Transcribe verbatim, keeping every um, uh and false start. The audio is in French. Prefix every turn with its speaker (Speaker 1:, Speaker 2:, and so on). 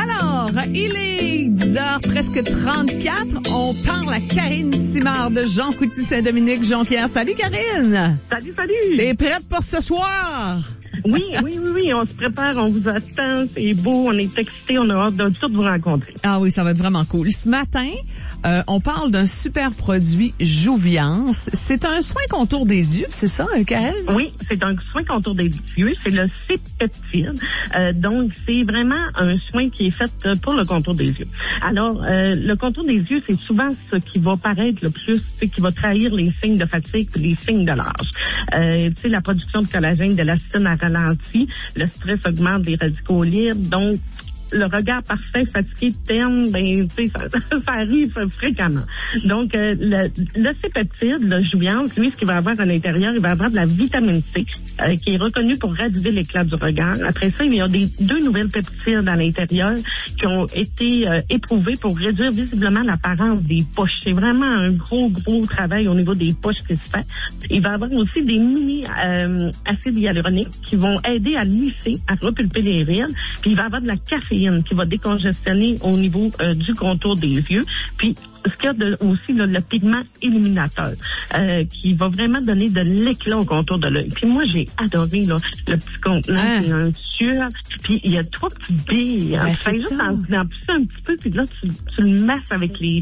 Speaker 1: Alors, il est dix heures presque trente-quatre. On parle à Karine Simard de Jean Coutu-Saint-Dominique, Jonquière. Salut Karine!
Speaker 2: Salut, salut!
Speaker 1: T'es prête pour ce soir?
Speaker 2: Oui, oui, oui, oui, on se prépare, on vous attend, c'est beau, on est excités, on a hâte de tout vous rencontrer.
Speaker 1: Ah oui, ça va être vraiment cool. Ce matin, euh, on parle d'un super produit Jouviance. C'est un soin contour des yeux, c'est ça, Karine?
Speaker 2: Oui, c'est un soin contour des yeux, c'est le C-peptide. Euh, donc, c'est vraiment un soin qui est fait pour le contour des yeux. Alors, euh, le contour des yeux, c'est souvent ce qui va paraître le plus, c'est qui va trahir les signes de fatigue et les signes de l'âge. Euh, tu sais, la production de collagène, de l'élastine à ralenti, le stress augmente les radicaux libres, donc le regard parfait, fatigué, terne, ben, tu sais, ça, ça arrive fréquemment. Donc, euh, le, le C-peptide, le Jouviance, lui, ce qu'il va avoir à l'intérieur, il va avoir de la vitamine C, euh, qui est reconnue pour raviver l'éclat du regard. Après ça, il y a des deux nouvelles peptides à l'intérieur qui ont été euh, éprouvées pour réduire visiblement l'apparence des poches. C'est vraiment un gros, gros travail au niveau des poches qui se fait. Il va avoir aussi des mini euh, acides hyaluroniques qui vont aider à lisser, à repulper les rides. Puis, il va avoir de la caféine qui va décongestionner au niveau euh, du contour des yeux. Puis, ce qu'il y a de, aussi là, le pigment illuminateur euh, qui va vraiment donner de l'éclat au contour de l'œil. Puis moi, j'ai adoré là, le petit contenant. Hein? C'est un sueur. Puis il y a trois petites billes.
Speaker 1: Ben,
Speaker 2: tu fais juste en, en pousser un petit peu, puis là, tu, tu le masses avec les